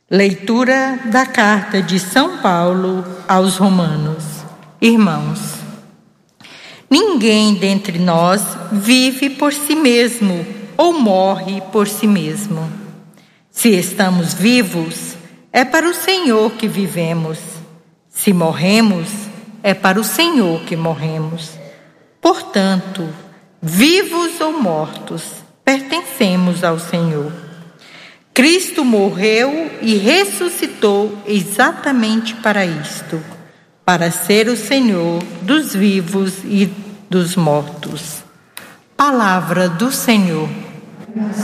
Leitura da Carta de São Paulo aos Romanos. Irmãos, ninguém dentre nós vive por si mesmo ou morre por si mesmo. Se estamos vivos, é para o Senhor que vivemos. Se morremos, é para o Senhor que morremos. Portanto, vivos ou mortos, pertencemos ao Senhor. Cristo morreu e ressuscitou exatamente para isto, para ser o Senhor dos vivos e dos mortos. Palavra do Senhor.